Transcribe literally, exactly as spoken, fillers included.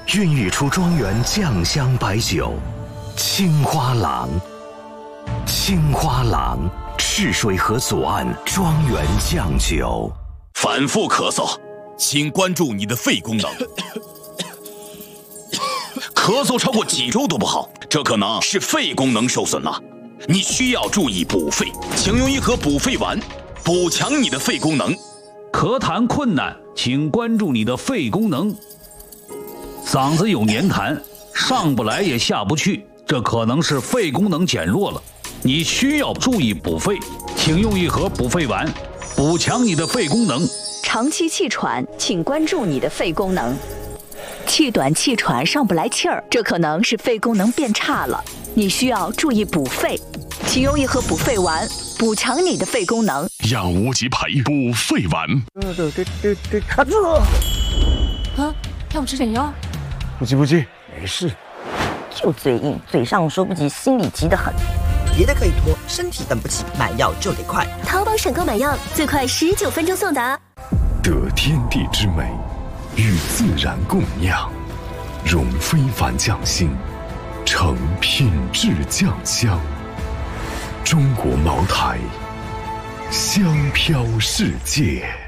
孕育出庄园酱香白酒，青花郎。青花郎，赤水河左岸庄园酱酒。 反复咳嗽，请关注你的肺功能。咳嗽超过几周都不好，这可能是肺功能受损了。你需要注意补肺，请用一盒补肺丸，补强你的肺功能。 咳痰困难，请关注你的肺功能。嗓子有黏痰，上不来也下不去，这可能是肺功能减弱了。你需要注意补肺，请用一盒补肺丸，补强你的肺功能。 长期气喘，请关注你的肺功能。气短气喘上不来气儿，这可能是肺功能变差了，你需要注意补肺，请用一盒补肺丸，补强你的肺功能。 养无极培补肺丸。 啊，要我吃点药？ 不急不急，没事。 就嘴硬，嘴上说不急，心里急得很。 别的可以拖，身体等不起，买药就得快。 淘宝省购买药最快十九分钟送达。 得天地之美，与自然共酿，融非凡匠心，成品质酱香。中国茅台，香飘世界。